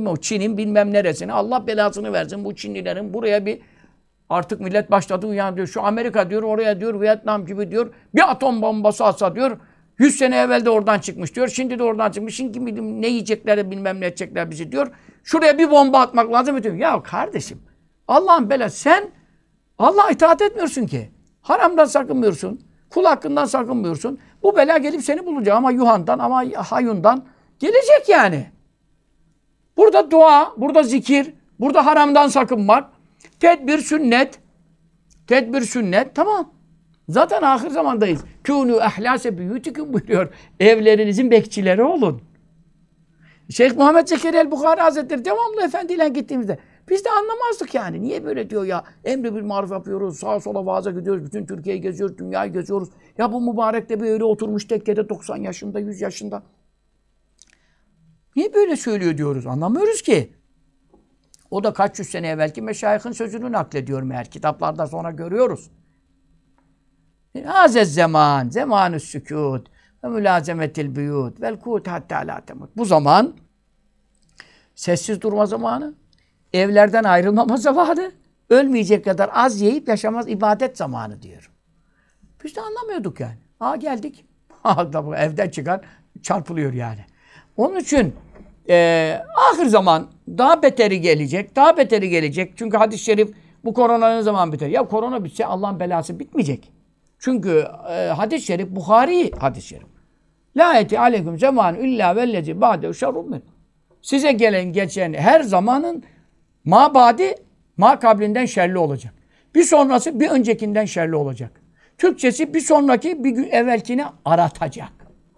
bilmem o Çin'in bilmem neresine Allah belasını versin bu Çinlilerin buraya bir artık millet başladı uyanıyor. Şu Amerika diyor oraya diyor Vietnam gibi diyor bir atom bombası atsa diyor 100 sene evvel de oradan çıkmış diyor. Şimdi de oradan çıkmış. Şimdi ne yiyecekler bilmem ne edecekler bizi diyor. Şuraya bir bomba atmak lazım diyor. Ya kardeşim Allah'ın belası sen Allah'a itaat etmiyorsun ki. Haramdan sakınmıyorsun. Kul hakkından sakınmıyorsun. Bu bela gelip seni bulacak ama Yuhan'dan ama Hayun'dan gelecek yani. Burada dua, burada zikir, burada haramdan sakınmak, tedbir sünnet. Tedbir sünnet tamam. Zaten ahir zamandayız. Kûnû ehlâse büyûtikûm buyuruyor. Evlerinizin bekçileri olun. Şeyh Muhammed Zekeriya el-Bukhari Hazretleri devamlı efendiyle gittiğimizde biz de anlamazdık yani. Niye böyle diyor ya? Emri bil maruf yapıyoruz. Sağa sola vaaza gidiyoruz. Bütün Türkiye'yi geziyoruz. Dünyayı geziyoruz. Ya bu mübarek de böyle oturmuş tekkede 90 yaşında, 100 yaşında. Niye böyle söylüyor diyoruz? Anlamıyoruz ki. O da kaç yüz sene evvelki meşayihin sözünü naklediyor meğer. Kitaplarda sonra görüyoruz. Hazez zaman, zamanü sükût ve mülazemetil büyût vel kût hattâ lâ temut. Bu zaman sessiz durma zamanı, evlerden ayrılmama zamanı, ölmeyecek kadar az yiyip yaşamaz ibadet zamanı diyor. Biz de anlamıyorduk yani. Geldik. Evden çıkan çarpılıyor yani. Onun için ahir zaman daha beteri gelecek. Daha beteri gelecek. Çünkü hadis-i şerif bu korona ne zaman biter? Ya korona bitse Allah'ın belası bitmeyecek. Çünkü hadis-i şerif Buhari hadis-i şerif. La eti aleyküm zamanü illa vellezi ba'de şerrun min. Size gelen geçen her zamanın ma badi ma kablinden şerli olacak. Bir sonrası bir öncekinden şerli olacak. Türkçesi bir sonraki bir gün evvelkini aratacak.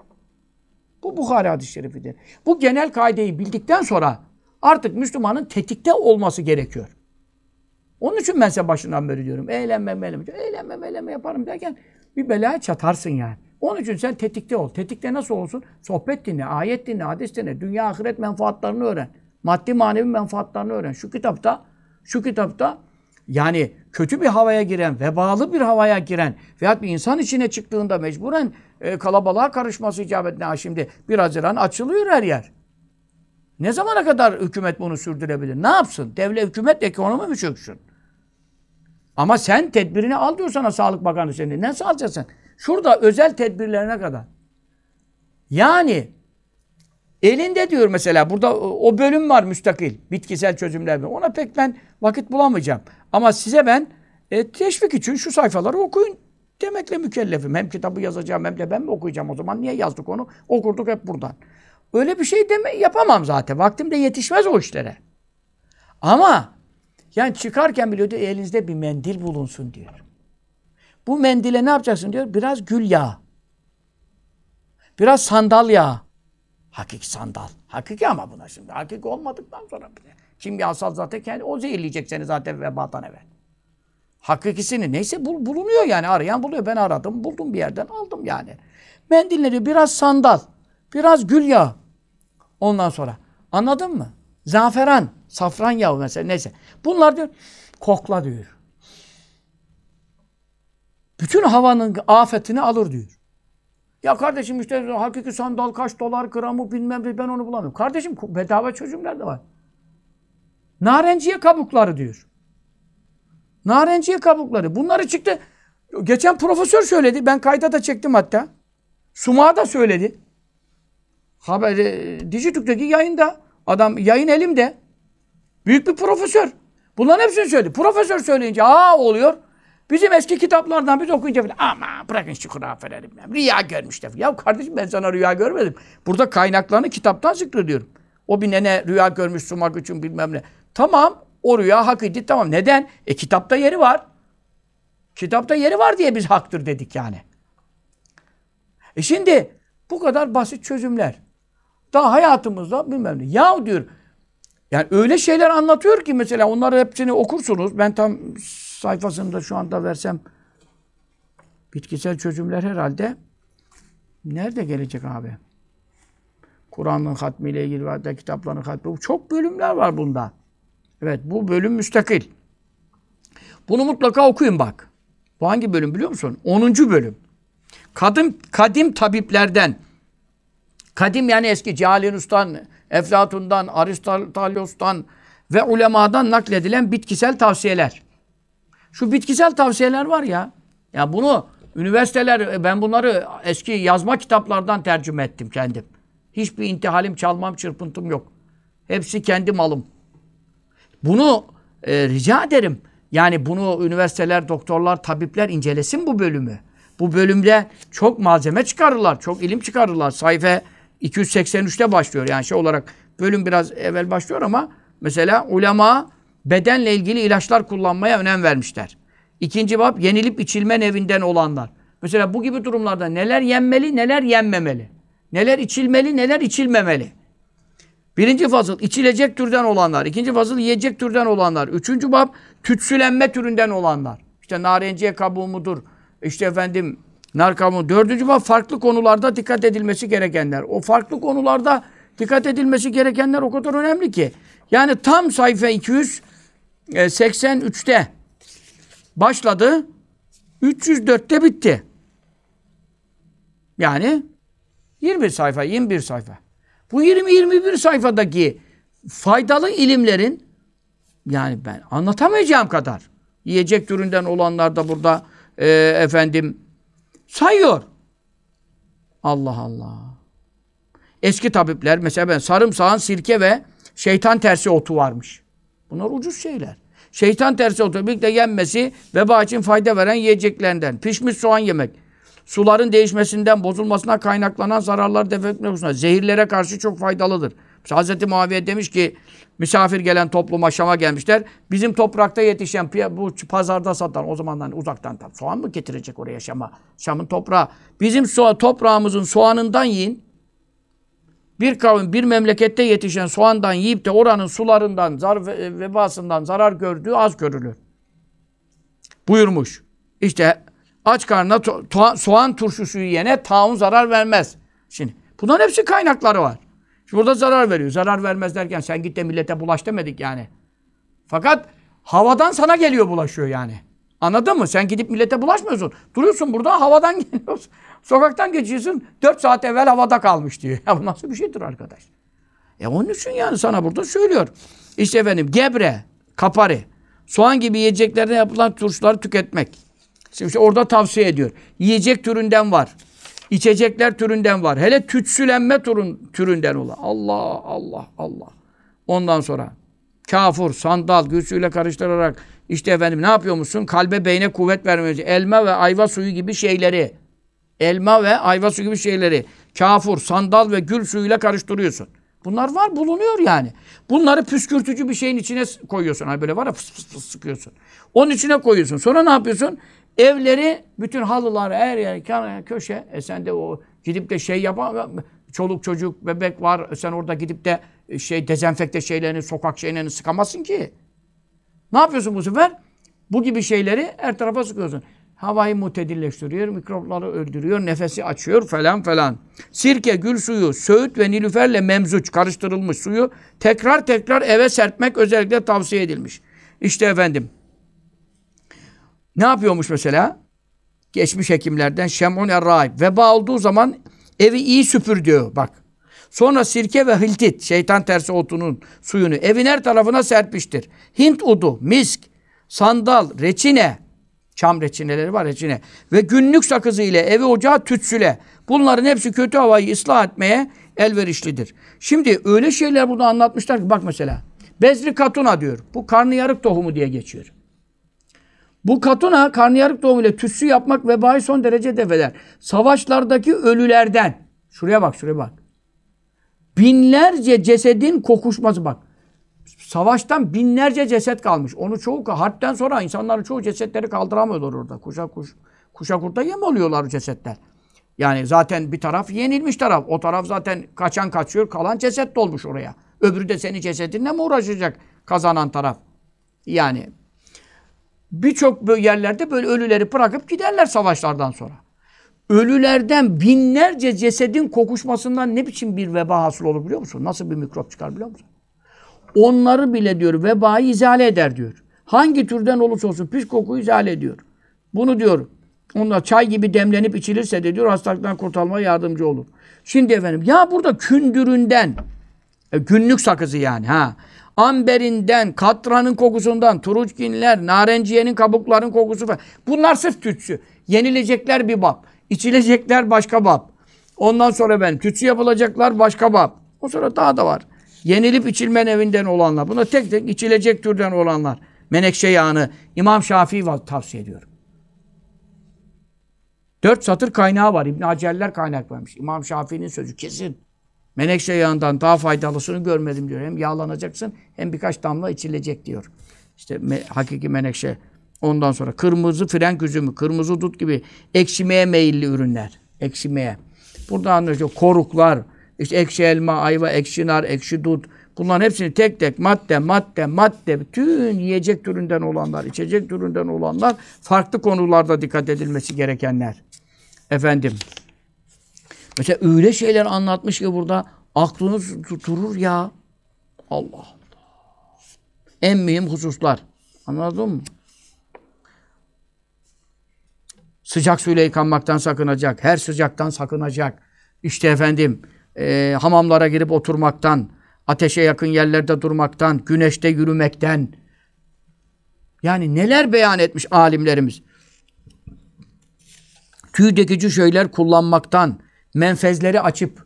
Bu Buhari hadis-i şerifidir. Bu genel kaideyi bildikten sonra artık Müslümanın tetikte olması gerekiyor. Onun için ben size başından beri diyorum. Eğlenme yaparım derken bir belaya çatarsın yani. Onun için sen tetikte ol. Tetikte nasıl olsun? Sohbet dinle, ayet dinle, hadis dinle. Dünya ahiret menfaatlarını öğren. Maddi manevi menfaatlarını öğren. Şu kitapta yani kötü bir havaya giren, vebalı bir havaya giren veyahut bir insan içine çıktığında mecburen kalabalığa karışması icap ediyor. Şimdi 1 Haziran açılıyor her yer. Ne zamana kadar hükümet bunu sürdürebilir? Ne yapsın? Devlet, hükümet, ekonomi mi çöksün? Ama sen tedbirini al diyor sana Sağlık Bakanı seni. Nasıl alacaksın? Şurada özel tedbirlerine kadar. Yani elinde diyor mesela burada o bölüm var müstakil. Bitkisel çözümler. Ona pek ben vakit bulamayacağım. Ama size ben teşvik için şu sayfaları okuyun demekle mükellefim. Hem kitabı yazacağım hem de ben mi okuyacağım o zaman? Niye yazdık onu? Okurduk hep buradan. Öyle bir şey yapamam zaten. Vaktim de yetişmez o işlere. Ama yani çıkarken bile diyor, elinizde bir mendil bulunsun diyor. Bu mendile ne yapacaksın diyor? Biraz gül yağı. Biraz sandal yağı. Hakiki sandal. Hakiki ama buna şimdi. Hakiki olmadıktan sonra bile. Kimyasal zaten kendi o zehirleyecek seni zaten vebadan evvel. Hakikisini neyse bulunuyor yani. Arayan buluyor. Ben aradım. Buldum bir yerden. Aldım yani. Mendilleri biraz sandal. Biraz gül yağı. Ondan sonra. Anladın mı? Zaferan. Safran yağı mesela. Neyse. Bunlar diyor. Kokla diyor. Bütün havanın afetini alır diyor. Ya kardeşim işte hakiki sandal kaç dolar gramı bilmem ne ben onu bulamıyorum. Kardeşim bedava çözümler de var. Narenciye kabukları diyor. Narenciye kabukları. Bunları çıktı. Geçen profesör söyledi. Ben kayda da çektim hatta. Sumağı da söyledi. Dijitürk'teki yayında. Adam yayın elimde. Büyük bir profesör. Bunların hepsini söyledi. Profesör söyleyince oluyor. Bizim eski kitaplardan biz okuyunca falan ama bırakın şu hurafeleri bilmem. Rüya görmüşler. Ya kardeşim ben sana rüya görmedim. Burada kaynaklarını kitaptan zikrediyorum. O bir nene rüya görmüş sumak için bilmem ne. Tamam o rüya hakiki tamam. Neden? Kitapta yeri var. Kitapta yeri var diye biz haktır dedik yani. Şimdi bu kadar basit çözümler. Daha hayatımızda bilmem ne. Ya diyor yani öyle şeyler anlatıyor ki mesela onları hepsini okursunuz. Ben tam sayfasında şu anda versem bitkisel çözümler herhalde nerede gelecek abi? Kur'an'ın hatmiyle ilgili var da kitapların hatmi. Çok bölümler var bunda. Evet bu bölüm müstakil. Bunu mutlaka okuyun bak. Bu hangi bölüm biliyor musun? 10. bölüm. Kadim tabiplerden Kadim yani eski Calinus'tan, Eflatun'dan, Aristotelos'tan ve ulemadan nakledilen bitkisel tavsiyeler. Şu bitkisel tavsiyeler var ya, ya bunu üniversiteler, ben bunları eski yazma kitaplardan tercüme ettim kendim. Hiçbir intihalim, çalmam, çırpıntım yok. Hepsi kendi malım. Bunu rica ederim. Yani bunu üniversiteler, doktorlar, tabipler incelesin bu bölümü. Bu bölümde çok malzeme çıkarırlar, çok ilim çıkarırlar. Sayfa 283'te başlıyor. Yani şey olarak bölüm biraz evvel başlıyor ama mesela ulema bedenle ilgili ilaçlar kullanmaya önem vermişler. İkinci bab yenilip içilme nevinden olanlar. Mesela bu gibi durumlarda neler yenmeli, neler yenmemeli. Neler içilmeli, neler içilmemeli. Birinci fasıl içilecek türden olanlar. İkinci fasıl yiyecek türden olanlar. Üçüncü bab tütsülenme türünden olanlar. İşte narenciye kabuğu mudur? İşte efendim nar kabuğu. Dördüncü bab farklı konularda dikkat edilmesi gerekenler. O farklı konularda dikkat edilmesi gerekenler o kadar önemli ki. Yani tam sayfa 283'te başladı. 304'te bitti. Yani 20 sayfa, 21 sayfa. Bu 20-21 sayfadaki faydalı ilimlerin yani ben anlatamayacağım kadar yiyecek türünden olanlar da burada efendim sayıyor. Allah Allah. Eski tabipler mesela ben sarımsağın sirke ve şeytan tersi otu varmış. Bunlar ucuz şeyler. Şeytan tersi otu birlikte yenmesi veba için fayda veren yiyeceklerinden. Pişmiş soğan yemek. Suların değişmesinden, bozulmasına kaynaklanan zararları def etmek hususunda zehirlere karşı çok faydalıdır. Mesela Hz. Muaviye demiş ki misafir gelen topluma Şam'a gelmişler. Bizim toprakta yetişen bu pazarda satan o zamandan uzaktan soğan mı getirecek oraya Şam'a? Şam'ın toprağı. Bizim toprağımızın soğanından yiyin. Bir kavim bir memlekette yetişen soğandan yiyip de oranın sularından, vebasından zarar gördüğü az görülür. Buyurmuş. İşte aç karnına soğan turşusu yiyene taun zarar vermez. Şimdi bunların hepsi kaynakları var. Şimdi burada zarar veriyor. Zarar vermez derken sen git de millete bulaş demedik yani. Fakat havadan sana geliyor bulaşıyor yani. Anladın mı? Sen gidip millete bulaşmıyorsun. Duruyorsun burada havadan geliyorsun. Sokaktan geçiyorsun. 4 saat evvel havada kalmış diyor. Ya bu nasıl bir şeydir arkadaş? Onun için yani sana burada söylüyor. İşte efendim gebre, kapari, soğan gibi yiyeceklerden yapılan turşuları tüketmek. Şimdi işte orada tavsiye ediyor. Yiyecek türünden var. İçecekler türünden var. Hele tütsülenme türünden olan. Allah, Allah, Allah. Ondan sonra kafur, sandal, gül suyuyla karıştırarak işte efendim ne yapıyor musun? Kalbe, beyne kuvvet vermesi. Elma ve ayva suyu gibi şeyleri. Elma ve ayva suyu gibi şeyleri. Kafur, sandal ve gül suyuyla karıştırıyorsun. Bunlar var, bulunuyor yani. Bunları püskürtücü bir şeyin içine koyuyorsun. Hani böyle var ya fıs fıs fıs sıkıyorsun. Onun içine koyuyorsun. Sonra ne yapıyorsun? Evleri, bütün halılar, her yer, köşe. Sen de o gidip de şey yapan, çoluk çocuk, bebek var. Sen orada gidip de dezenfekte şeylerini, sokak şeylerini sıkamazsın ki. Ne yapıyorsun bu sefer? Bu gibi şeyleri her tarafa sıkıyorsun. Havayı mutedilleştiriyor, mikropları öldürüyor, nefesi açıyor falan falan. Sirke, gül suyu, söğüt ve nilüferle memzuç karıştırılmış suyu tekrar tekrar eve serpmek özellikle tavsiye edilmiş. İşte efendim. Ne yapıyormuş mesela? Geçmiş hekimlerden Şem'un er-Rahib. Veba olduğu zaman evi iyi süpür diyor bak. Sonra sirke ve hiltit, şeytan tersi otunun suyunu evin her tarafına serpiştir. Hint udu, misk, sandal, reçine, çam reçineleri var reçine ve günlük sakızı ile evi ocağı tütsüle. Bunların hepsi kötü havayı ıslah etmeye elverişlidir. Şimdi öyle şeyler burada anlatmışlar ki bak mesela. Bezri katuna diyor. Bu karnıyarık tohumu diye geçiyor. Bu katuna karnıyarık tohumu ile tütsü yapmak vebayı son derece def eder. Savaşlardaki ölülerden. Şuraya bak, şuraya bak. Binlerce cesedin kokuşması bak. Savaştan binlerce ceset kalmış. Onu çoğu harpten sonra insanların çoğu cesetleri kaldıramıyorlar orada. Kuşa kurta yem oluyorlar o cesetler. Yani zaten bir taraf yenilmiş taraf. O taraf zaten kaçan kaçıyor. Kalan ceset dolmuş oraya. Öbürü de senin cesedinle mi uğraşacak kazanan taraf? Yani birçok yerlerde böyle ölüleri bırakıp giderler savaşlardan sonra. Ölülerden binlerce cesedin kokuşmasından ne biçim bir veba hasıl olur biliyor musun? Nasıl bir mikrop çıkar biliyor musun? Onları bile diyor vebayı izale eder diyor. Hangi türden olursa olsun pis kokuyu izale ediyor. Bunu diyor Onlar çay gibi demlenip içilirse de diyor hastalıktan kurtulmaya yardımcı olur. Şimdi efendim ya burada kündüründen günlük sakızı yani ha. Amberinden, katranın kokusundan, turunçginler, narenciyenin kabukların kokusu falan. Bunlar sırf tütsü. Yenilecekler bir bab. İçilecekler başka bab. Ondan sonra tütsü yapılacaklar başka bab. O sonra daha da var. Yenilip içilmen evinden olanlar. Buna tek tek içilecek türden olanlar. Menekşe yağını İmam Şafii tavsiye ediyor. 4 satır kaynağı var. İbn Hacerler kaynak vermiş. İmam Şafii'nin sözü kesin. Menekşe yağından daha faydalısını görmedim diyor. Hem yağlanacaksın hem birkaç damla içilecek diyor. İşte hakiki menekşe. Ondan sonra kırmızı frenk üzümü, kırmızı dut gibi ekşimeye meyilli ürünler. Ekşimeye. Burada anlaşılıyor. Koruklar, işte ekşi elma, ayva, ekşi nar, ekşi dut. Bunların hepsini tek tek madde bütün yiyecek türünden olanlar, içecek türünden olanlar farklı konularda dikkat edilmesi gerekenler. Efendim. Mesela öyle şeyler anlatmış ki burada aklınız durur ya. Allah Allah. En mühim hususlar. Anladın mı? Sıcak suyla yıkanmaktan sakınacak. Her sıcaktan sakınacak. İşte efendim hamamlara girip oturmaktan, ateşe yakın yerlerde durmaktan, güneşte yürümekten. Yani neler beyan etmiş alimlerimiz. Tüy dökücü şeyler kullanmaktan, menfezleri açıp,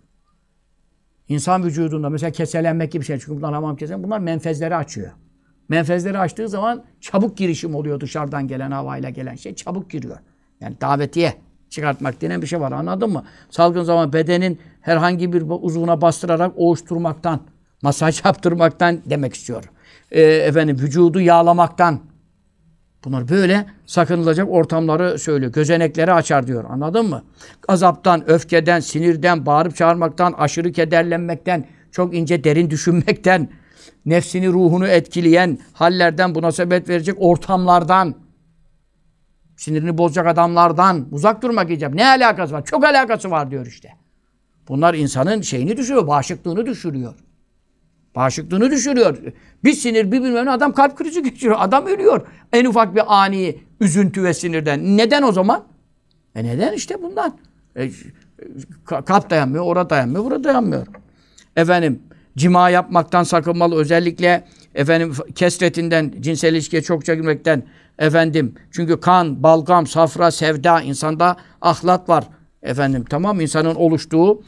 insan vücudunda mesela keselenmek gibi şey. Çünkü bunlar hamam keselenmek, bunlar menfezleri açıyor. Menfezleri açtığı zaman çabuk girişim oluyor dışarıdan gelen havayla gelen şey. Çabuk giriyor. Yani davetiye çıkartmak denen bir şey var. Anladın mı? Salgın zaman bedenin herhangi bir uzvuna bastırarak oğuşturmaktan, masaj yaptırmaktan demek istiyor. Vücudu yağlamaktan. Bunlar böyle sakınılacak ortamları söylüyor. Gözenekleri açar diyor. Anladın mı? Gazaptan, öfkeden, sinirden, bağırıp çağırmaktan, aşırı kederlenmekten, çok ince derin düşünmekten, nefsini, ruhunu etkileyen hallerden, buna sebep verecek ortamlardan, sinirini bozacak adamlardan uzak durmak icap. Ne alakası var? Çok alakası var diyor işte. Bunlar insanın şeyini düşürüyor, bağışıklığını düşürüyor. Bağışıklığını düşürüyor. Bir sinir, bir bilmem ne, adam kalp krizi geçiriyor. Adam ölüyor. En ufak bir ani üzüntü ve sinirden. Neden o zaman? Neden? İşte bundan. Kalp dayanmıyor, orada dayanmıyor, burada dayanmıyor. Cima yapmaktan sakınmalı. Özellikle kesretinden, cinsel ilişkiye çokça girmekten. Çünkü kan, balgam, safra, sevda, insanda ahlat var. Tamam, insanın oluştuğu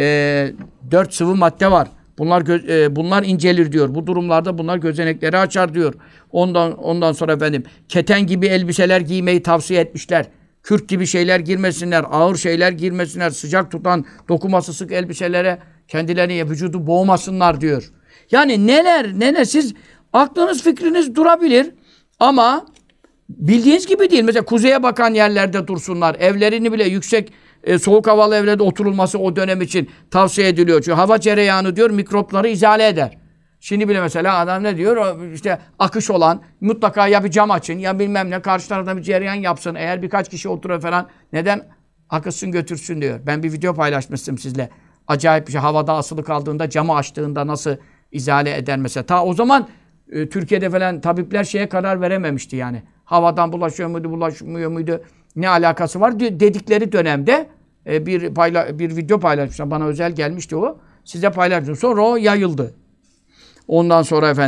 4 sıvı madde var. Bunlar incelir diyor. Bu durumlarda bunlar gözenekleri açar diyor. Ondan sonra keten gibi elbiseler giymeyi tavsiye etmişler. Kürk gibi şeyler girmesinler, ağır şeyler girmesinler, sıcak tutan, dokuması sık elbiselere kendilerini, vücudu boğmasınlar diyor. Yani neler siz aklınız fikriniz durabilir ama bildiğiniz gibi değil. Mesela kuzeye bakan yerlerde dursunlar. Evlerini bile yüksek soğuk havalı evlerde oturulması o dönem için tavsiye ediliyor. Çünkü hava cereyanı diyor mikropları izale eder. Şimdi bile mesela adam ne diyor? İşte akış olan mutlaka ya bir cam açın ya bilmem ne karşı tarafta bir cereyan yapsın. Eğer birkaç kişi oturuyor falan neden akışsın götürsün diyor. Ben bir video paylaşmıştım sizle. Acayip bir şey. Havada asılı kaldığında camı açtığında nasıl izale eder mesela. Ta o zaman Türkiye'de falan tabipler şeye karar verememişti yani. Havadan bulaşıyor muydu, bulaşmıyor muydu? Ne alakası var dedikleri dönemde bir video paylaşmışlar. Bana özel gelmişti o. Size paylaştım. Sonra o yayıldı. Ondan sonra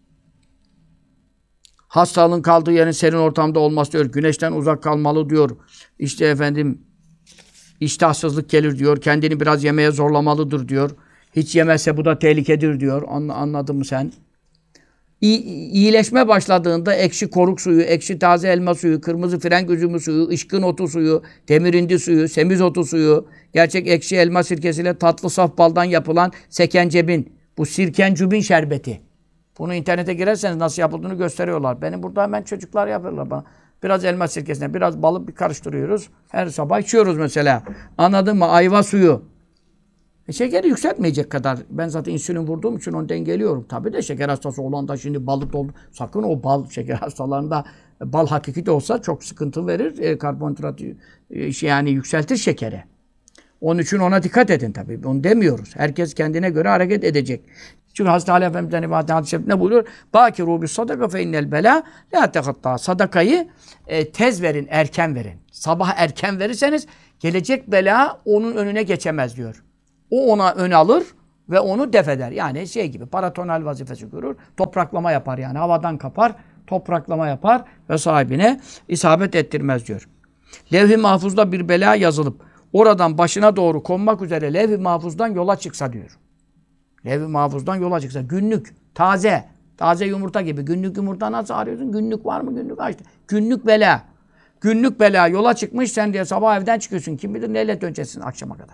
hastalığın kaldığı yerin serin ortamda olması diyor. Güneşten uzak kalmalı diyor. İşte iştahsızlık gelir diyor. Kendini biraz yemeye zorlamalıdır diyor. Hiç yemezse bu da tehlikedir diyor. Anladın mı sen? İyileşme başladığında ekşi koruk suyu, ekşi taze elma suyu, kırmızı frenk üzümü suyu, ışkın otu suyu, demirindi suyu, semizotu suyu, gerçek ekşi elma sirkesiyle tatlı saf baldan yapılan sekencebin, bu sirkencübin şerbeti. Bunu internete girerseniz nasıl yapıldığını gösteriyorlar. Benim burada hemen çocuklar yapıyorlar bana. Biraz elma sirkesine, biraz balık bir karıştırıyoruz. Her sabah içiyoruz mesela. Anladın mı? Ayva suyu. Şekeri yükseltmeyecek kadar. Ben zaten insülin vurduğum için onu dengeliyorum. Tabii de şeker hastası olan da şimdi balı doldu. Sakın o şeker hastalarında bal hakiki de olsa çok sıkıntı verir. Karbonhidrat yani yükseltir şekeri. Onun için ona dikkat edin tabii. Onu demiyoruz. Herkes kendine göre hareket edecek. Çünkü Hazreti Ali Efendimiz'den rivayet hadis-i şerif ne buyuruyor? Bâkirû bis sadaka fe innel belâ lâ tehattâ. Sadakayı tez verin, erken verin. Sabah erken verirseniz gelecek bela onun önüne geçemez diyor. O ona ön alır ve onu def eder. Yani şey gibi paratonal vazifesi görür. Topraklama yapar yani. Havadan kapar, topraklama yapar ve sahibine isabet ettirmez diyor. Levh-i mahfuzda bir bela yazılıp oradan başına doğru konmak üzere levh-i mahfuzdan yola çıksa diyor. Levh-i mahfuzdan yola çıksa. Günlük, taze. Taze yumurta gibi. Günlük yumurta nasıl arıyorsun? Günlük var mı? Günlük açtı. Günlük bela. Günlük bela yola çıkmış. Sen diye sabah evden çıkıyorsun. Kim bilir neyle döneceksin akşama kadar.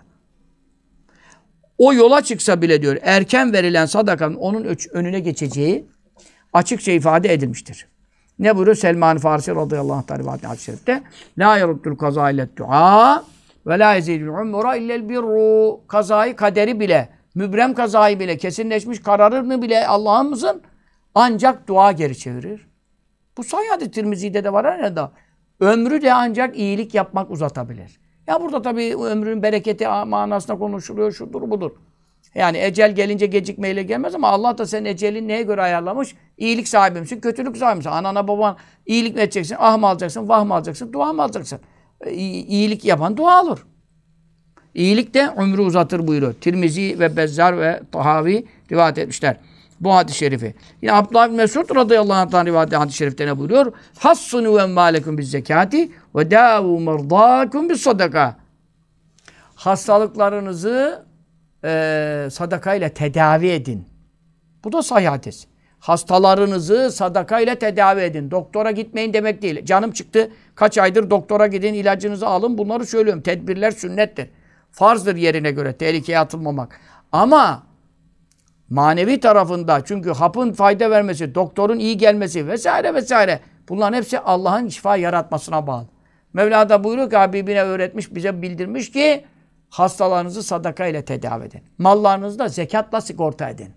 O yola çıksa bile diyor erken verilen sadakanın onun önüne geçeceği açıkça ifade edilmiştir. Ne buyuruyor? Selman-ı Farisi radıyallahu anh rivayet hadis-i şerifte la yaruddul kaza ile dua ve la yezidul umra illel birru. Kazayı, kaderi bile, mübrem kazayı bile, kesinleşmiş kararını bile Allah'ımızın ancak dua geri çevirir. Bu Sahih hadis Tirmizi'de de var herhalde. Ömrü de ancak iyilik yapmak uzatabilir. Ya burada tabii ömrün bereketi manasında konuşuluyor, şudur budur. Yani ecel gelince gecikmeyle gelmez ama Allah da senin ecelin neye göre ayarlamış? İyilik sahibi misin, kötülük sahibi misin? Anana baban iyilik mi edeceksin? Ah mı alacaksın, vah mı alacaksın, dua mı alacaksın? İyilik yapan dua olur. İyilik de ömrü uzatır buyuruyor. Tirmizi ve Bezzar ve Tahavi rivayet etmişler bu hadis-i şerifi. Yine Abdullah bin Mesud radıyallahu anh'tan rivayet hadis-i şerifte ne buyuruyor? Hassunu emmâlekum biz zekâti ve dâvû merdâkum bis sadaka. Hastalıklarınızı sadakayla tedavi edin. Bu da sahih hadis. Hastalarınızı sadakayla tedavi edin. Doktora gitmeyin demek değil. Canım çıktı, kaç aydır doktora gidin, ilacınızı alın. Bunları söylüyorum. Tedbirler sünnettir. Farzdır yerine göre. Tehlikeye atılmamak. Ama manevi tarafında çünkü hapın fayda vermesi, doktorun iyi gelmesi vesaire vesaire. Bunların hepsi Allah'ın şifa yaratmasına bağlı. Mevla da buyuruyor ki Habibine öğretmiş, bize bildirmiş ki hastalarınızı sadaka ile tedavi edin. Mallarınızı da zekatla sigorta edin.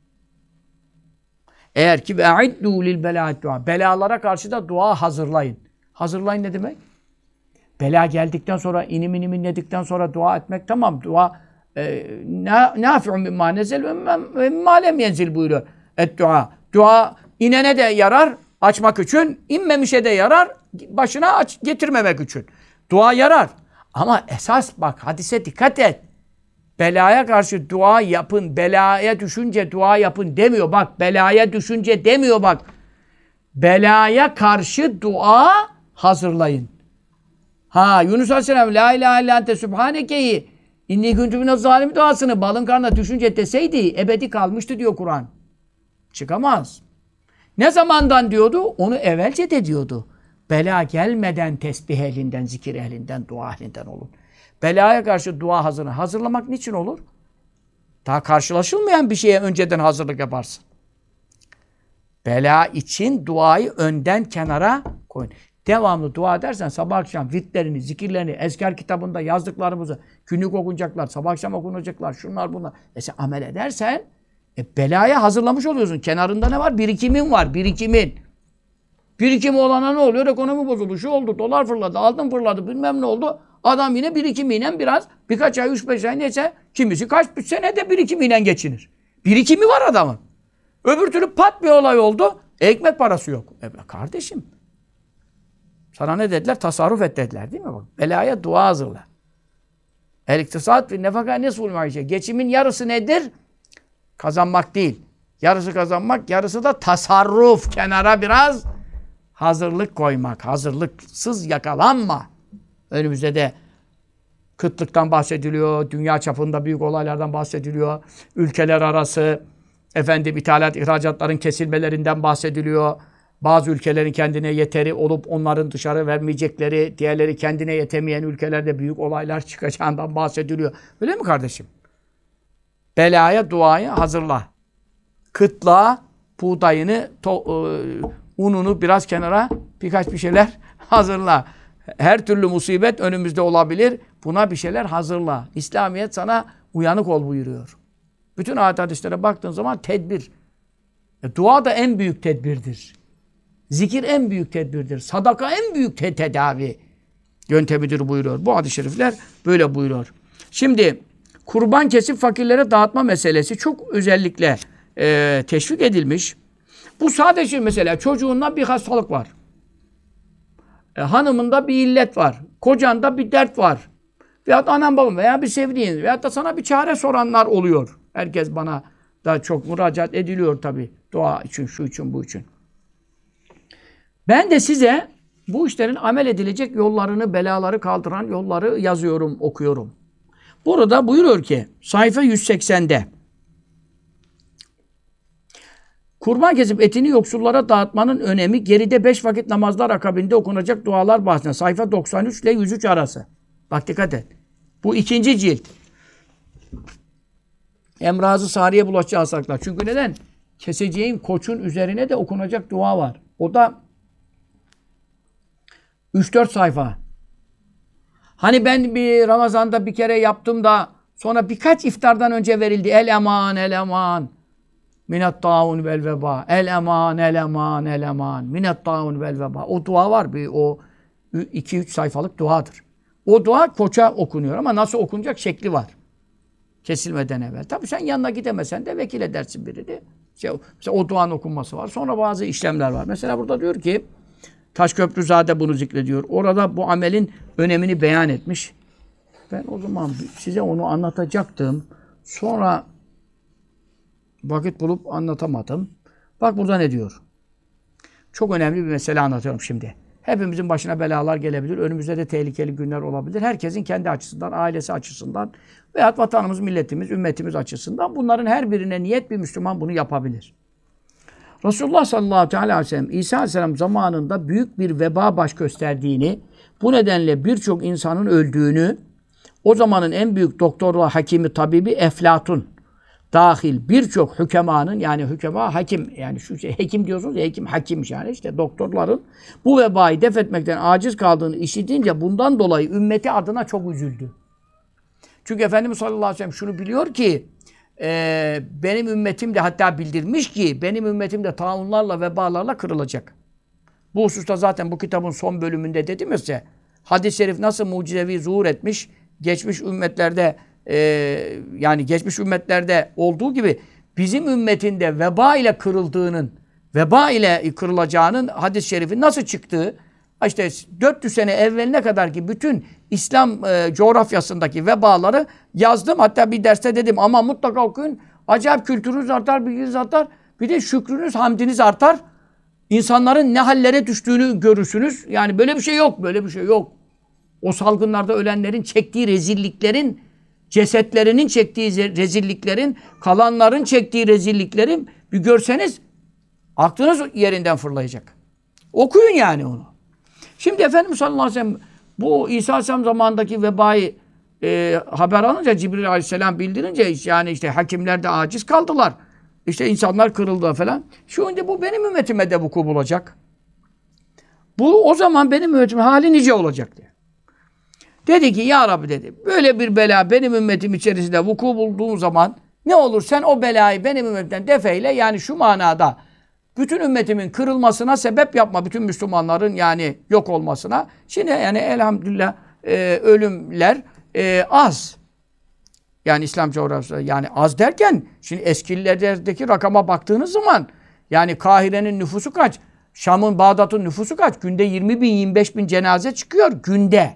Eğer ki ve'iddu lil belâ'id dua. Belalara karşı da dua hazırlayın. Hazırlayın ne demek? Bela geldikten sonra, inim inledikten sonra dua etmek tamam. Dua nâfi'un mimmâ nezel ve mimmâ lem yenzil buyuruyor. Dua. Dua inene de yarar açmak için, inmemişe de yarar başına getirmemek için. Dua yarar. Ama esas bak hadise dikkat et. Belaya karşı dua yapın, belaya düşünce dua yapın demiyor. Bak belaya düşünce demiyor bak. Belaya karşı dua hazırlayın. Ha Yunus Aleyhisselam la ilahe illa ente subhaneke'yi inni kuntu minez zalim duasını balın karnına düşünce deseydi ebedi kalmıştı diyor Kur'an. Çıkamaz. Ne zamandan diyordu? Onu evvelce de diyordu. Bela gelmeden tesbih ehlinden, zikir ehlinden, dua ehlinden olun. Belaya karşı dua hazırlamak niçin olur? Daha karşılaşılmayan bir şeye önceden hazırlık yaparsın. Bela için duayı önden kenara koyun. Devamlı dua edersen sabah akşam vitlerini, zikirlerini, ezkar kitabında yazdıklarımızı, günlük okunacaklar, sabah akşam okunacaklar, şunlar bunlar. Sen amel edersen belaya hazırlamış oluyorsun. Kenarında ne var? Birikimin var, birikimin. Birikimi olana ne oluyor? Ekonomi bozuldu, şu oldu, dolar fırladı, altın fırladı, bilmem ne oldu. Adam yine birikimiyle birkaç ay, 3-5 ay neyse, kimisi kaç bir sene de birikimiyle geçinir. Birikimi var adamın. Öbür türlü pat bir olay oldu, ekmek parası yok. Kardeşim, sana ne dediler? Tasarruf et dediler değil mi? Bak, belaya dua hazırla. El-iktisat fi nefaka nisful maişe. Geçimin yarısı nedir? Kazanmak değil. Yarısı kazanmak, yarısı da tasarruf. Kenara biraz hazırlık koymak. Hazırlıksız yakalanma. Önümüzde de kıtlıktan bahsediliyor. Dünya çapında büyük olaylardan bahsediliyor. Ülkeler arası ithalat, ihracatların kesilmelerinden bahsediliyor. Bazı ülkelerin kendine yeteri olup onların dışarı vermeyecekleri, diğerleri kendine yetemeyen ülkelerde büyük olaylar çıkacağından bahsediliyor. Öyle mi kardeşim? Belaya, duayı hazırla. Kıtlığa, buğdayını, ununu biraz kenara, birkaç bir şeyler hazırla. Her türlü musibet önümüzde olabilir. Buna bir şeyler hazırla. İslamiyet sana uyanık ol buyuruyor. Bütün ayet hadislere baktığın zaman tedbir. Dua da en büyük tedbirdir. Zikir en büyük tedbirdir. Sadaka en büyük tedavi yöntemidir buyuruyor. Bu hadis-i şerifler böyle buyuruyor. Şimdi kurban kesip fakirlere dağıtma meselesi çok özellikle teşvik edilmiş. Bu sadece mesela çocuğundan bir hastalık var. Hanımında bir illet var. Kocanda bir dert var. Veyahut anan babam veya bir sevdiğin veyahut da sana bir çare soranlar oluyor. Herkes bana da çok müracaat ediliyor tabii. Dua için, şu için, bu için. Ben de size bu işlerin amel edilecek yollarını, belaları kaldıran yolları yazıyorum, okuyorum. Burada buyuruyor ki, sayfa 180'de kurban kesip etini yoksullara dağıtmanın önemi geride 5 vakit namazlar akabinde okunacak dualar bahsinde. Sayfa 93 ile 103 arası. Bak dikkat et. Bu 2. cilt. Emrazı sariye bulaşıcı hastalıklar. Çünkü neden? Keseceğim koçun üzerine de okunacak dua var. O da 3-4 sayfa. Hani ben bir Ramazan'da bir kere yaptım da sonra birkaç iftardan önce verildi. El eman, el eman. Minet taun vel veba. El eman, el eman, el eman. Minet taun vel veba. O dua var. O 2-3 sayfalık duadır. O dua koça okunuyor ama nasıl okunacak şekli var. Kesilmeden evvel. Tabii sen yanına gidemesen de vekil edersin birini. Mesela o duanın okunması var. Sonra bazı işlemler var. Mesela burada diyor ki Taşköprüzade bunu zikrediyor. Orada bu amelin önemini beyan etmiş. Ben o zaman size onu anlatacaktım. Sonra vakit bulup anlatamadım. Bak burada ne diyor? Çok önemli bir mesele anlatıyorum şimdi. Hepimizin başına belalar gelebilir. Önümüzde de tehlikeli günler olabilir. Herkesin kendi açısından, ailesi açısından veyahut vatanımız, milletimiz, ümmetimiz açısından bunların her birine niyet bir Müslüman bunu yapabilir. Resulullah sallallahu aleyhi ve sellem İsa aleyhisselam zamanında büyük bir veba baş gösterdiğini, bu nedenle birçok insanın öldüğünü, o zamanın en büyük doktoru, hakimi, tabibi Eflatun dahil birçok hükemanın, yani hükema hakim, yani şu şey, hekim diyorsunuz ya, hekim hakimmiş yani işte doktorların bu vebayı def etmekten aciz kaldığını işitince bundan dolayı ümmeti adına çok üzüldü. Çünkü Efendimiz sallallahu aleyhi ve sellem şunu biliyor ki benim ümmetim de hatta bildirmiş ki benim ümmetim de taunlarla, vebalarla kırılacak. Bu hususta zaten bu kitabın son bölümünde dedim ya size, hadis-i şerif nasıl mucizevi zuhur etmiş, geçmiş ümmetlerde yani geçmiş ümmetlerde olduğu gibi bizim ümmetinde veba ile kırıldığının, veba ile kırılacağının hadis-i şerifi nasıl çıktığı, işte 400 sene evveline kadar ki bütün İslam coğrafyasındaki vebaları yazdım. Hatta bir derste dedim ama mutlaka okuyun. Acayip kültürünüz artar, bilginiz artar. Bir de şükrünüz, hamdiniz artar. İnsanların ne hallere düştüğünü görürsünüz. Yani böyle bir şey yok, böyle bir şey yok. O salgınlarda ölenlerin çektiği rezilliklerin, cesetlerinin çektiği rezilliklerin, kalanların çektiği rezilliklerin bir görseniz aklınız yerinden fırlayacak. Okuyun yani onu. Şimdi Efendimiz sallallahu aleyhi ve sellem bu İsa aleyhisselam zamanındaki vebayı haber alınca, Cibril aleyhisselam bildirince yani işte hakimler de aciz kaldılar. İşte insanlar kırıldı falan. Şimdi bu benim ümmetime de vuku bulacak. Bu o zaman benim ümmetimin hali nice olacak diye. Dedi ki ya Rabbi dedi, böyle bir bela benim ümmetim içerisinde vuku bulduğum zaman ne olur sen o belayı benim ümmetimden defeyle, yani şu manada bütün ümmetimin kırılmasına sebep yapma, bütün Müslümanların yani yok olmasına. Şimdi yani elhamdülillah ölümler az. Yani İslam coğrafyasında yani az derken şimdi eskilerdeki rakama baktığınız zaman yani Kahire'nin nüfusu kaç? Şam'ın, Bağdat'ın nüfusu kaç? Günde 20 bin, 25 bin cenaze çıkıyor günde.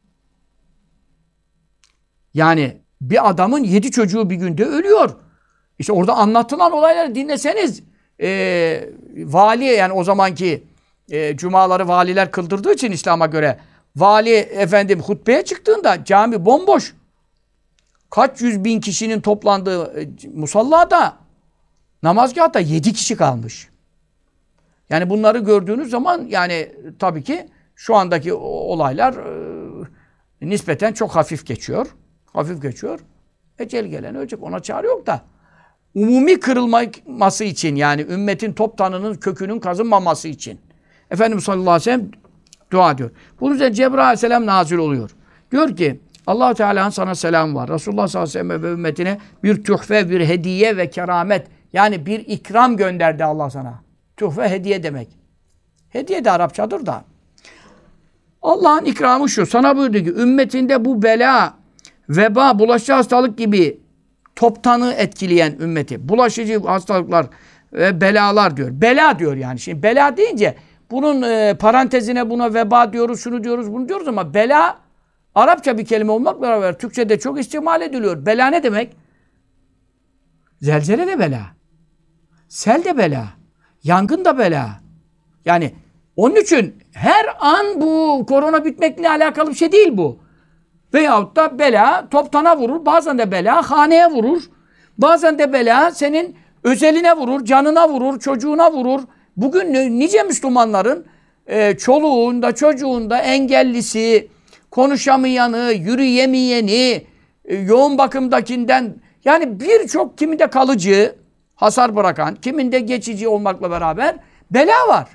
Yani bir adamın 7 çocuğu bir günde ölüyor. İşte orada anlatılan olayları dinleseniz vali, yani o zamanki cumaları valiler kıldırdığı için İslam'a göre vali efendim hutbeye çıktığında cami bomboş. Kaç yüz bin kişinin toplandığı musallada, namazgahta 7 kişi kalmış. Yani bunları gördüğünüz zaman yani tabii ki şu andaki olaylar nispeten çok hafif geçiyor. Hafif geçiyor. Ecel gelen ölecek. Ona çare yok da. Umumi kırılması için, yani ümmetin toptanının kökünün kazınmaması için Efendimiz sallallahu aleyhi ve sellem dua ediyor. Bunun üzerine Cebrail aleyhisselam nazil oluyor. Diyor ki Allah-u Teala'nın sana selam var. Resulullah sallallahu aleyhi ve sellem ve ümmetine bir tuhfe, bir hediye ve keramet, yani bir ikram gönderdi Allah sana. Tuhfe hediye demek. Hediye de Arapçadır da. Allah'ın ikramı şu. Sana buyurdu ki ümmetinde bu bela, veba, bulaşıcı hastalık gibi toptanı etkileyen ümmeti. Bulaşıcı hastalıklar ve belalar diyor. Bela diyor yani. Şimdi bela deyince bunun parantezine buna veba diyoruz, şunu diyoruz, bunu diyoruz ama bela Arapça bir kelime olmakla beraber Türkçe'de çok istimal ediliyor. Bela ne demek? Zelzele de bela. Sel de bela. Yangın da bela. Yani onun için her an bu korona bitmekle alakalı bir şey değil bu. Veyahut da bela toptana vurur. Bazen de bela haneye vurur. Bazen de bela senin özeline vurur, canına vurur, çocuğuna vurur. Bugün nice Müslümanların çoluğunda, çocuğunda engellisi, konuşamayanı, yürüyemeyeni, yoğun bakımdakinden yani birçok kiminde kalıcı hasar bırakan, kiminde geçici olmakla beraber bela var.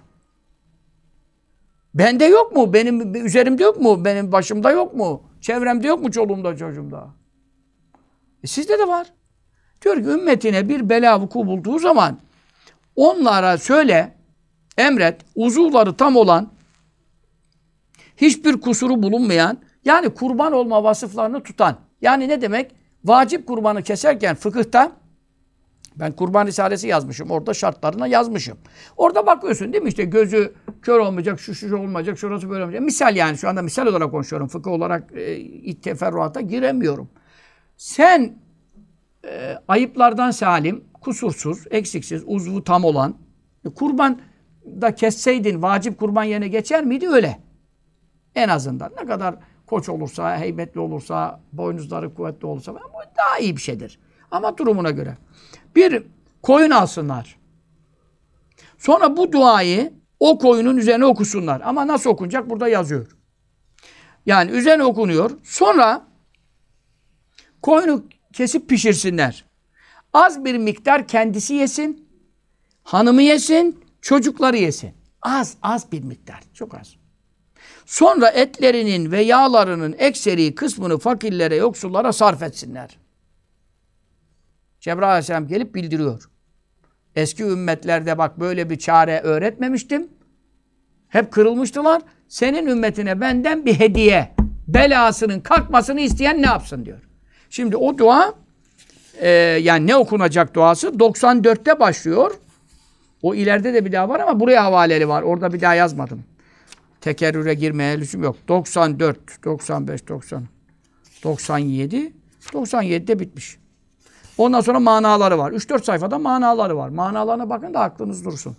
Bende yok mu? Benim üzerimde yok mu? Benim başımda yok mu? Çevremde yok mu? Çoluğumda, çocuğumda? Sizde de var. Diyor ki ümmetine bir bela vuku bulduğu zaman onlara söyle, emret, uzuvları tam olan, hiçbir kusuru bulunmayan, yani kurban olma vasıflarını tutan. Yani ne demek? Vacip kurbanı keserken fıkıhta, ben kurban risalesi yazmışım, orada şartlarına yazmışım. Orada bakıyorsun değil mi? İşte gözü kör olmayacak, şu olmayacak, şurası böyle olmayacak. Misal yani şu anda misal olarak konuşuyorum. Fıkıh olarak teferruata giremiyorum. Sen ayıplardan salim, kusursuz, eksiksiz, uzvu tam olan kurban da kesseydin vacip kurban yerine geçer miydi? Öyle. En azından ne kadar koç olursa, heybetli olursa, boynuzları kuvvetli olursa bu daha iyi bir şeydir. Ama durumuna göre. Bir koyun alsınlar. Sonra bu duayı o koyunun üzerine okusunlar. Ama nasıl okunacak? Burada yazıyor. Yani üzerine okunuyor. Sonra koyunu kesip pişirsinler. Az bir miktar kendisi yesin, hanımı yesin, çocukları yesin. Az bir miktar, çok az. Sonra etlerinin ve yağlarının ekseri kısmını fakirlere, yoksullara sarf etsinler. Cebrail Aleyhisselam gelip bildiriyor. Eski ümmetlerde bak böyle bir çare öğretmemiştim. Hep kırılmıştılar. Senin ümmetine benden bir hediye. Belasının kalkmasını isteyen ne yapsın diyor. Şimdi o dua yani ne okunacak duası 94'te başlıyor. O ileride de bir daha var ama buraya havaleli var. Orada bir daha yazmadım. Tekerrüre girmeye lüzum yok. 94, 95, 90, 97, 97'de bitmiş. Ondan sonra manaları var. 3-4 sayfada manaları var. Manalarına bakın da aklınız dursun.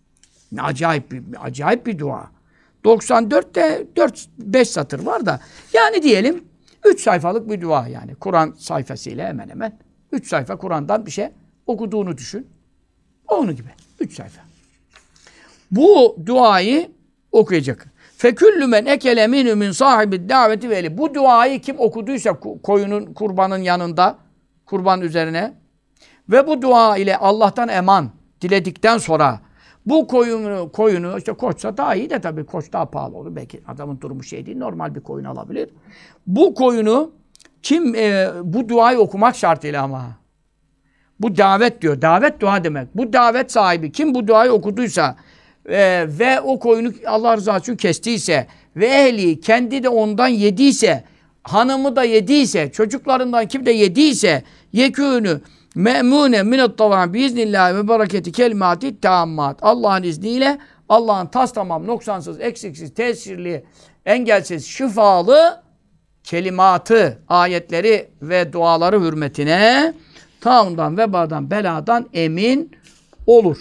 Acayip bir dua. 94'te 4-5 satır var da. Yani diyelim 3 sayfalık bir dua yani. Kur'an sayfasıyla hemen hemen. 3 sayfa Kur'an'dan bir şey okuduğunu düşün. Onu gibi. 3 sayfa. Bu duayı okuyacak. Feküllü men ekele minü min sahibi daveti veli. Bu duayı kim okuduysa koyunun, kurbanın yanında, kurban üzerine ve bu dua ile Allah'tan eman diledikten sonra bu koyunu işte koçsa daha iyi de tabii koç daha pahalı olur. Belki adamın durumu şey değil, normal bir koyun alabilir. Bu koyunu kim bu duayı okumak şartıyla ama bu davet diyor. Davet dua demek. Bu davet sahibi kim bu duayı okuduysa ve o koyunu Allah rızası için kestiyse ve ehli kendi de ondan yediyse, hanımı da yediyse, çocuklarından kim de yediyse yekûnü me'mûne mine't-tavâ biiznillâhi ve bereketi kelimâti tâmmât. Allah'ın izniyle Allah'ın tas tamam, noksansız, eksiksiz, tesirli, engelsiz, şifalı kelimatı, ayetleri ve duaları hürmetine taundan, vebadan, beladan emin olur.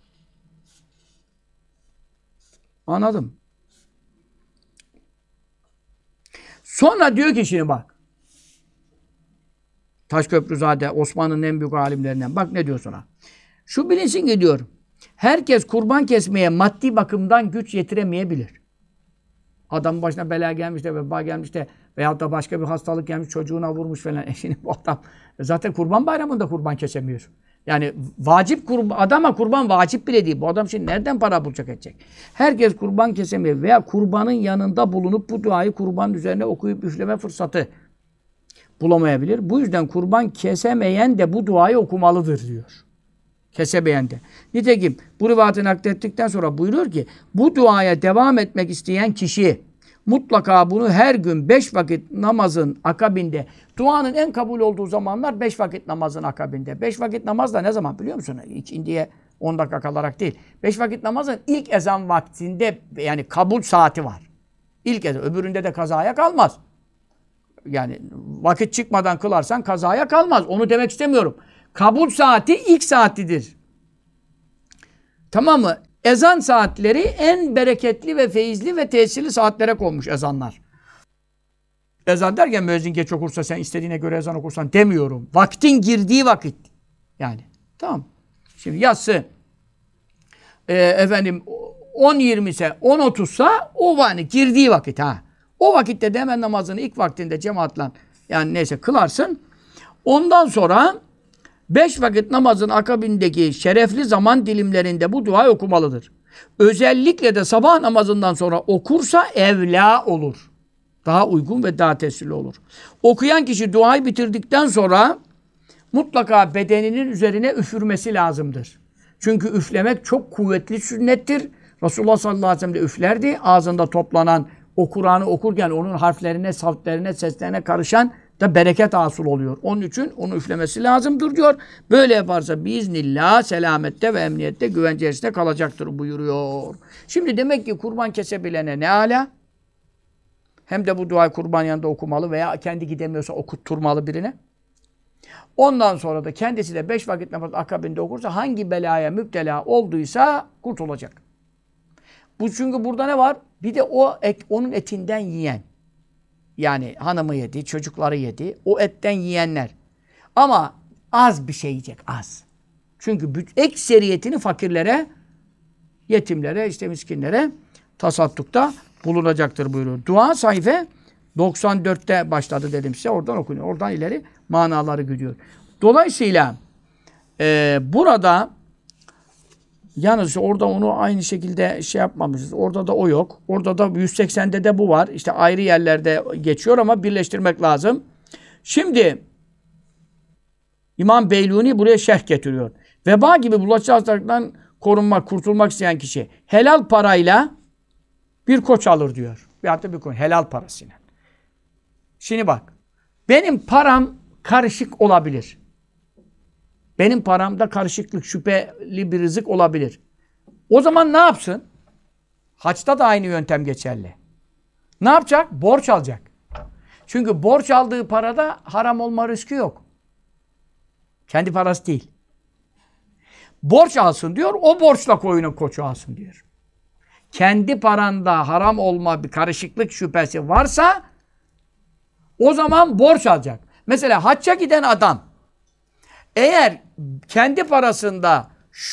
Anladım. Sonra diyor ki şimdi bak. Taşköprüzade, Osmanlı'nın en büyük alimlerinden. Bak ne diyor sana. Şu bilinsin ki diyor. Herkes kurban kesmeye maddi bakımdan güç yetiremeyebilir. Adamın başına bela gelmiş de, veba gelmiş de veyahut da başka bir hastalık gelmiş, çocuğuna vurmuş falan. Şimdi bu adam zaten kurban bayramında kurban kesemiyor. Yani vacip adama kurban vacip bile değil. Bu adam şimdi nereden para bulacak edecek? Herkes kurban kesemiyor veya kurbanın yanında bulunup bu duayı kurbanın üzerine okuyup üfleme fırsatı bulamayabilir. Bu yüzden kurban kesemeyen de bu duayı okumalıdır diyor. Kesemeyen de. Nitekim bu rivayeti naklettikten sonra buyuruyor ki bu duaya devam etmek isteyen kişi Mutlaka bunu her gün 5 vakit namazın akabinde, duanın en kabul olduğu zamanlar 5 vakit namazın akabinde. 5 vakit namaz da ne zaman biliyor musun? İkindiye 10 dakika kalarak değil. 5 vakit namazın ilk ezan vaktinde, yani kabul saati var. İlk ezan. Öbüründe de kazaya kalmaz. Yani vakit çıkmadan kılarsan kazaya kalmaz. Onu demek istemiyorum. Kabul saati ilk saatidir. Tamam mı? Ezan saatleri en bereketli ve feyizli ve tesirli saatlere konmuş ezanlar. Ezan derken müezzin geç okursa sen istediğine göre ezan okursan demiyorum. Vaktin girdiği vakit. Yani. Tamam. Şimdi yatsı 10.20 ise 10.30 sa o hani girdiği vakit ha. O vakitte de hemen namazını ilk vaktinde cemaatle yani neyse kılarsın. Ondan sonra 5 vakit namazın akabindeki şerefli zaman dilimlerinde bu duayı okumalıdır. Özellikle de sabah namazından sonra okursa evla olur. Daha uygun ve daha tesirli olur. Okuyan kişi duayı bitirdikten sonra mutlaka bedeninin üzerine üfürmesi lazımdır. Çünkü üflemek çok kuvvetli sünnettir. Resulullah sallallahu aleyhi ve sellem de üflerdi. Ağzında toplanan o Kur'an'ı okurken onun harflerine, savtlerine, seslerine karışan da bereket hasıl oluyor. Onun için onu üflemesi lazımdır diyor. Böyle yaparsa biiznillah selamette ve emniyette güvence içerisinde kalacaktır buyuruyor. Şimdi demek ki kurban kesebilene ne âlâ? Hem de bu duayı kurban yanında okumalı veya kendi gidemiyorsa okutturmalı birine. Ondan sonra da kendisi de 5 vakit namaz akabinde okursa hangi belaya müptela olduysa kurtulacak. Bu çünkü burada ne var? Bir de onun etinden yiyen. Yani hanımı yedi, çocukları yedi. O etten yiyenler. Ama az bir şey yiyecek, az. Çünkü ekseriyetini fakirlere, yetimlere, işte miskinlere tasaddukta bulunacaktır buyuruyor. Dua sayfa 94'te başladı dedim size. Oradan okunuyor. Oradan ileri manaları gidiyor. Dolayısıyla burada yalnız orada onu aynı şekilde şey yapmamışız. Orada da o yok. Orada da 180'de de bu var. İşte ayrı yerlerde geçiyor ama birleştirmek lazım. Şimdi İmam Beyluni buraya şerh getiriyor. Veba gibi bulaşıcı hastalıktan korunmak, kurtulmak isteyen kişi helal parayla bir koç alır diyor. Veyahut da bir koç. Helal parasıyla. Şimdi bak. Benim param karışık olabilir. Benim paramda karışıklık, şüpheli bir rızık olabilir. O zaman ne yapsın? Haçta da aynı yöntem geçerli. Ne yapacak? Borç alacak. Çünkü borç aldığı parada haram olma riski yok. Kendi parası değil. Borç alsın diyor, o borçla koçu alsın diyor. Kendi paranda haram olma bir karışıklık şüphesi varsa o zaman borç alacak. Mesela hacca giden adam eğer kendi parasında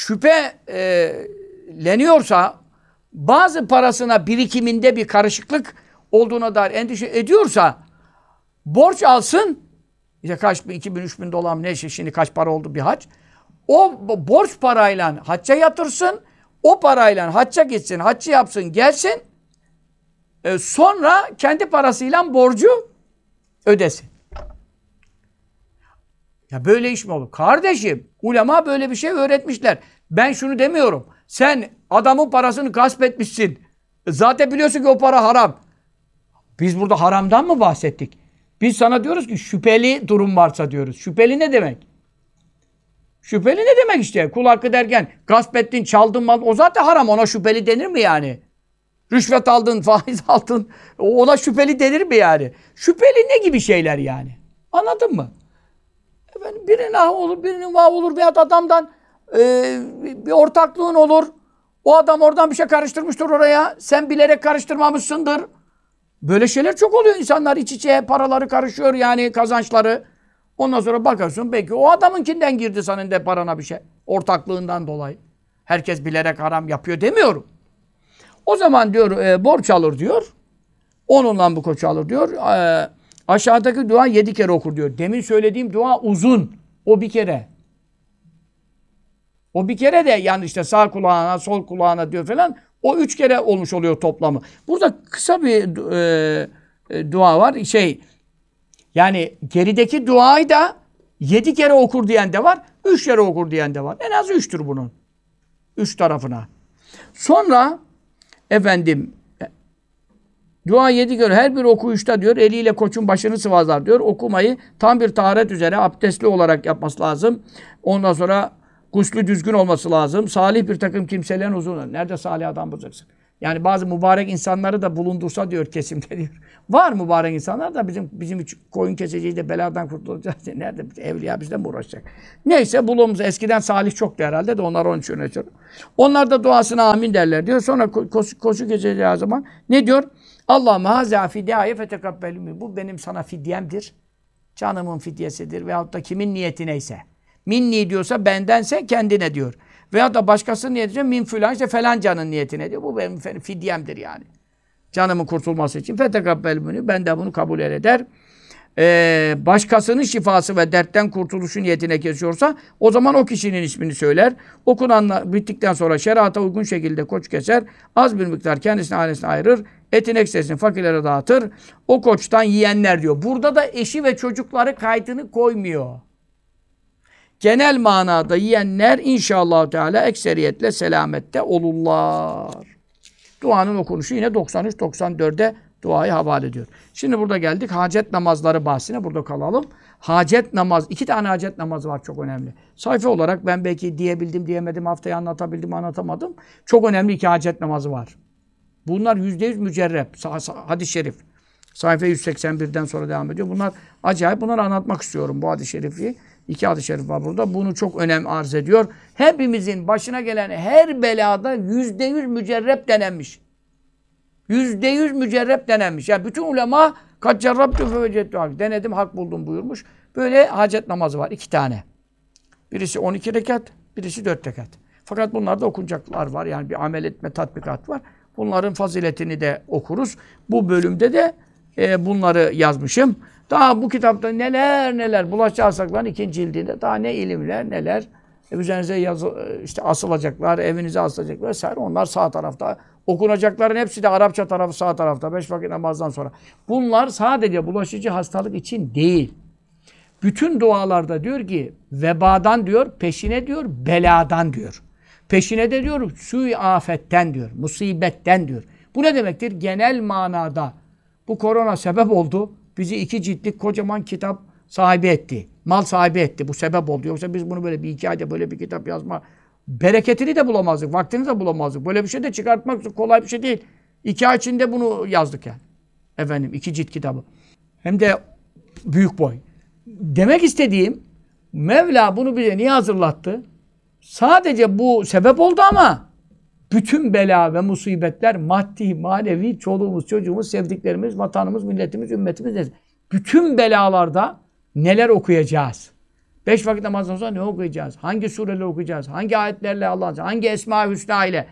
şüpheleniyorsa, bazı parasına birikiminde bir karışıklık olduğuna dair endişe ediyorsa borç alsın. İşte kaç bin, 2.000-3.000 dolar ne işte şimdi kaç para oldu bir hac. O borç parayla hacca yatırsın. O parayla hacca gitsin, haccı yapsın, gelsin. Sonra kendi parasıyla borcu ödesin. Ya böyle iş mi olur? Kardeşim, ulema böyle bir şey öğretmişler. Ben şunu demiyorum. Sen adamın parasını gasp etmişsin. Zaten biliyorsun ki o para haram. Biz burada haramdan mı bahsettik? Biz sana diyoruz ki şüpheli durum varsa diyoruz. Şüpheli ne demek? Şüpheli ne demek işte? Kul hakkı derken gasp ettin, çaldın mal. O zaten haram. Ona şüpheli denir mi yani? Rüşvet aldın, faiz aldın. Ona şüpheli denir mi yani? Şüpheli ne gibi şeyler yani? Anladın mı? Efendim, birinin ahı olur, birinin vahı olur veyahut adamdan bir ortaklığın olur. O adam oradan bir şey karıştırmıştır oraya. Sen bilerek karıştırmamışsındır. Böyle şeyler çok oluyor. İnsanlar iç içe paraları karışıyor yani kazançları. Ondan sonra bakıyorsun belki o adamınkinden girdi senin de parana bir şey. Ortaklığından dolayı. Herkes bilerek haram yapıyor demiyorum. O zaman diyor borç alır diyor. Onunla bu koçu alır diyor. Aşağıdaki dua 7 kere okur diyor. Demin söylediğim dua uzun. O bir kere. O bir kere de yani işte sağ kulağına, sol kulağına diyor falan. O 3 kere olmuş oluyor toplamı. Burada kısa bir dua var. Yani gerideki duayı da 7 kere okur diyen de var. 3 kere okur diyen de var. En az 3'tür bunun. 3 tarafına. Sonra efendim Dua 7 kere. Her bir okuyuşta diyor eliyle koçun başını sıvazlar diyor. Okumayı tam bir taharet üzere abdestli olarak yapması lazım. Ondan sonra guslü düzgün olması lazım. Salih bir takım kimselerin huzurunda. Nerede salih adam bulacaksın? Yani bazı mübarek insanları da bulundursa diyor kesimde diyor. Var mübarek insanlar da bizim için koyun keseceğiz de beladan kurtulacağız diye. Nerede? Evliya bizden mi uğraşacak? Neyse bulunmuş. Eskiden salih çoktu herhalde de onlar onun için öyle. Onlar da duasına amin derler diyor. Sonra koşu keseceği zaman ne diyor? Allahümme hâzâ fidâye fetekabbelû. Bu benim sana fidyemdir. Canımın fidyesidir. Veyahut da kimin niyeti neyse. Minni diyorsa bendense kendine diyor. Veyahut da başkasının niyeti diyor. Min filan işte falan canın niyetine diyor. Bu benim fidyemdir yani. Canımın kurtulması için fetekabbelû. Ben de bunu kabul eder. Başkasının şifası ve dertten kurtuluşu niyetine kesiyorsa o zaman o kişinin ismini söyler. Okunan bittikten sonra şerata uygun şekilde koç keser. Az bir miktar kendisine ailesine ayırır. Etin ekstresini fakirlere dağıtır. O koçtan yiyenler diyor. Burada da eşi ve çocukları kaydını koymuyor. Genel manada yiyenler inşallah Teala ekseriyetle selamette olurlar. Duanın okunuşu yine 93-94'e duayı havale ediyor. Şimdi burada geldik hacet namazları bahsine. Burada kalalım. Hacet namaz, 2 tane hacet namazı var çok önemli. Sayfa olarak ben belki diyebildim, diyemedim, haftaya anlatabildim, anlatamadım. Çok önemli 2 hacet namazı var. Bunlar %100 mücerrep. Hadis-i şerif. Sayfa 181'den sonra devam ediyor. Bunlar acayip. Bunları anlatmak istiyorum bu hadis-i şerifi. 2 hadis-i şerif var burada. Bunu çok önem arz ediyor. Hepimizin başına gelen her belada %100 mücerrep denenmiş. %100 mücerrep denenmiş. Yani bütün ulema kad cerrabtu fe vecedtu hak. Denedim, hak buldum buyurmuş. Böyle hacet namazı var 2 tane. Birisi 12 rekat, birisi 4 rekat. Fakat bunlarda okunacaklar var. Yani bir amel etme tatbikat var. Bunların faziletini de okuruz. Bu bölümde de bunları yazmışım. Daha bu kitapta neler Bulaşıcı Hastalıkların 2. cildinde daha ne ilimler neler. Üzerinize işte asılacaklar, evinize asılacaklar vesaire. Onlar sağ tarafta. Okunacakların hepsi de Arapça tarafı sağ tarafta. 5 vakit namazdan sonra. Bunlar sadece bulaşıcı hastalık için değil. Bütün dualarda diyor ki vebadan diyor, peşine diyor, beladan diyor. Peşine de diyor sui afetten diyor, musibetten diyor. Bu ne demektir? Genel manada bu korona sebep oldu. Bizi 2 ciltlik kocaman kitap sahibi etti. Mal sahibi etti. Bu sebep oldu. Yoksa biz bunu böyle 1-2 ayda böyle bir kitap yazma bereketini de bulamazdık. Vaktini de bulamazdık. Böyle bir şey de çıkartmak kolay bir şey değil. 2 ay içinde bunu yazdık yani. Efendim 2 cilt kitabı. Hem de büyük boy. Demek istediğim Mevla bunu bize niye hazırlattı? Sadece bu sebep oldu ama bütün bela ve musibetler maddi, manevi, çoluğumuz, çocuğumuz, sevdiklerimiz, vatanımız, milletimiz, ümmetimiz. Bütün belalarda neler okuyacağız? 5 vakit namazdan sonra ne okuyacağız? Hangi sureleri okuyacağız? Hangi ayetlerle Allah'ın, hangi Esma-i Hüsna ile?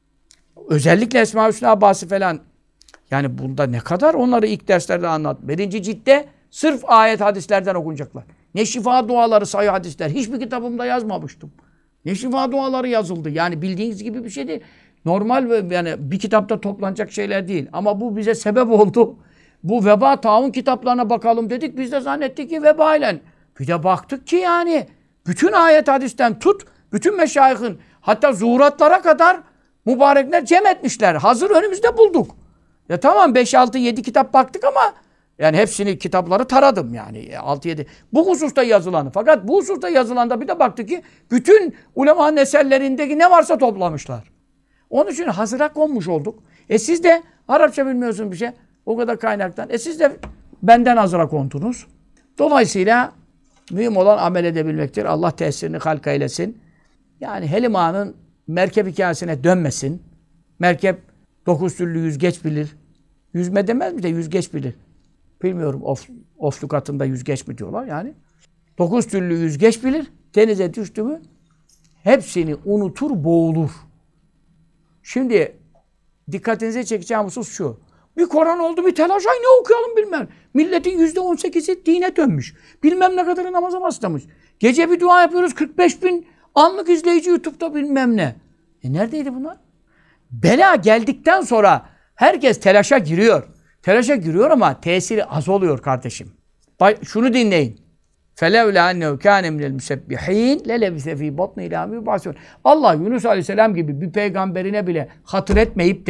Özellikle Esma-i Hüsna bahsi falan. Yani bunda ne kadar onları ilk derslerde anlat. 1. ciltte sırf ayet hadislerden okunacaklar. Ne şifa duaları, sayı hadisler. Hiçbir kitabımda yazmamıştım. Ne şifa duaları yazıldı. Yani bildiğiniz gibi bir şey değil. Normal ve yani bir kitapta toplanacak şeyler değil. Ama bu bize sebep oldu. Bu veba taun kitaplarına bakalım dedik. Biz de zannettik ki vebayla. Bir de baktık ki yani bütün ayet hadisten tut, bütün meşayihin hatta zuhuratlara kadar mübarekler cem etmişler. Hazır önümüzde bulduk. Ya tamam 5-6-7 kitap baktık ama yani hepsini kitapları taradım yani 6-7. Bu hususta yazılanı. Fakat bu hususta yazılanda bir de baktık ki bütün ulemanın eserlerindeki ne varsa toplamışlar. Onun için hazıra konmuş olduk. Siz de Arapça bilmiyorsunuz bir şey. O kadar kaynaktan. Siz de benden hazıra kondunuz. Dolayısıyla mühim olan amel edebilmektir. Allah tesirini halka eylesin. Yani Helima'nın merkep hikayesine dönmesin. Merkep 9 türlü yüzgeç bilir. Yüzme demez mi de yüzgeç bilir. Bilmiyorum ofluk atında yüzgeç mi diyorlar yani. 9 türlü yüzgeç bilir. Denize düştü mü hepsini unutur, boğulur. Şimdi dikkatinize çekeceğim husus şu. Bir Kur'an oldu, bir telaş. Ay ne okuyalım bilmem. Milletin %18'i dine dönmüş. Bilmem ne kadarı namaza başlamış. Gece bir dua yapıyoruz. 45.000 anlık izleyici YouTube'da bilmem ne. Neredeydi bunlar? Bela geldikten sonra herkes telaşa giriyor. Telaşa giriyor ama tesiri az oluyor kardeşim. Şunu dinleyin. فَلَوْلَا اَنَّهُ كَانَ مِنَ الْمُسَبِّحِينَ لَلَبِثَ ف۪ي بَطْنِ اِلٰهِ مِبَاسِيُونَ Allah Yunus Aleyhisselam gibi bir peygamberine bile hatır etmeyip de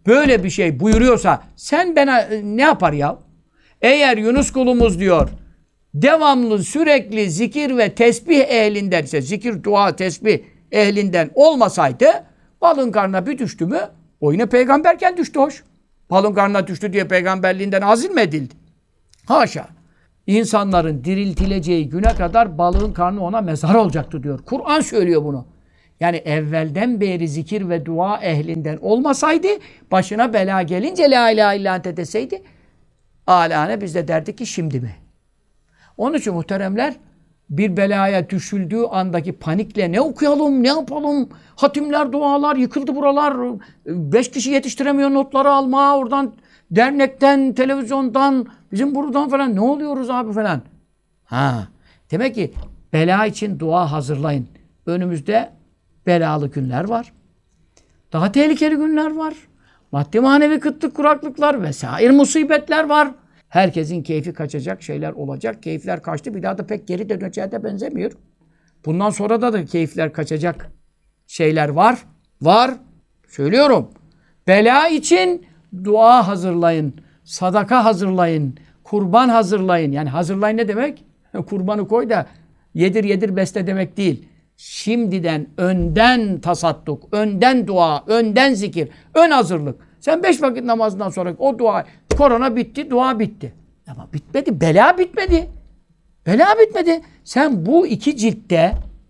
böyle bir şey buyuruyorsa sen bana ne yapar ya? Eğer Yunus kulumuz diyor devamlı sürekli zikir ve tesbih ehlinden, işte zikir, dua, tesbih ehlinden olmasaydı balın karnına bir düştü mü o yine peygamberken düştü hoş. Balın karnına düştü diye peygamberliğinden azil mi edildi? Haşa. İnsanların diriltileceği güne kadar balığın karnı ona mezar olacaktı diyor. Kur'an söylüyor bunu. Yani evvelden beri zikir ve dua ehlinden olmasaydı, başına bela gelince la ilahe illa ente deseydi, alâne biz de derdik ki şimdi mi? Onun için muhteremler, bir belaya düşüldüğü andaki panikle ne okuyalım, ne yapalım? Hatimler, dualar, yıkıldı buralar. 5 kişi yetiştiremiyor notları alma, oradan dernekten, televizyondan, bizim buradan falan ne oluyoruz abi falan. Ha, demek ki bela için dua hazırlayın. Önümüzde belalı günler var. Daha tehlikeli günler var. Maddi manevi kıtlık, kuraklıklar vesaire musibetler var. Herkesin keyfi kaçacak şeyler olacak. Keyifler kaçtı. Bir daha da pek geri döneceğe de benzemiyor. Bundan sonra da keyifler kaçacak şeyler var. Var. Söylüyorum. Bela için dua hazırlayın. Sadaka hazırlayın. Kurban hazırlayın. Yani hazırlayın ne demek? Kurbanı koy da yedir besle demek değil. Şimdiden önden tasadduk, önden dua, önden zikir, ön hazırlık. Sen 5 vakit namazından sonra o dua, korona bitti, dua bitti. Ama bitmedi, bela bitmedi. Bela bitmedi. Sen bu 2 ciltte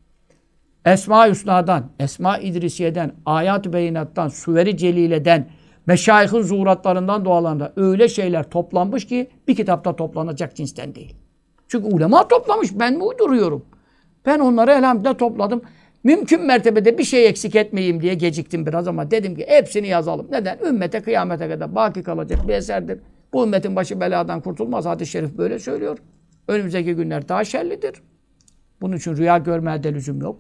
Esma-i Hüsna'dan, Esma-i İdrisiye'den, Ayat-ı Beyinat'tan, Süver-i Celile'den, Meşayih'in zuhuratlarından, dualarından öyle şeyler toplanmış ki bir kitapta toplanacak cinsten değil. Çünkü ulema toplamış, ben mi uyduruyorum? Ben onları elhamdülillah topladım. Mümkün mertebede bir şey eksik etmeyeyim diye geciktim biraz ama dedim ki hepsini yazalım. Neden? Ümmete kıyamete kadar baki kalacak bir eserdir. Bu ümmetin başı beladan kurtulmaz. Hadis-i şerif böyle söylüyor. Önümüzdeki günler daha şerlidir. Bunun için rüya görmeye de lüzum yok.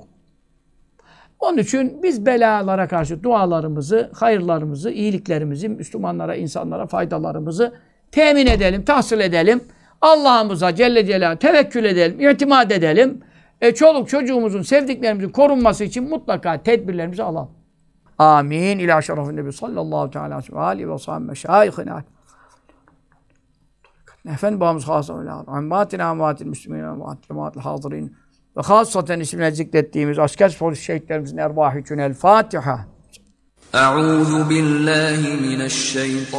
Onun için biz belalara karşı dualarımızı, hayırlarımızı, iyiliklerimizi, Müslümanlara, insanlara faydalarımızı temin edelim, tahsil edelim. Allah'ımıza Celle Celaluhu tevekkül edelim, itimat edelim. Çoluk çocuğumuzun, sevdiklerimizin korunması için mutlaka tedbirlerimizi alalım. Amin. İlâ şerefin nebi sallallahu teâlâ aleyhi ve sahâb meşâihina. Efendim babamız hâsâ ammatina ammatil müslümîn ammatil hâzırîn ve hâsaten ismine zikrettiğimiz asker polis şehitlerimizin ervâhü için el Fatiha. Euzu billahi mineşşeytanirracim.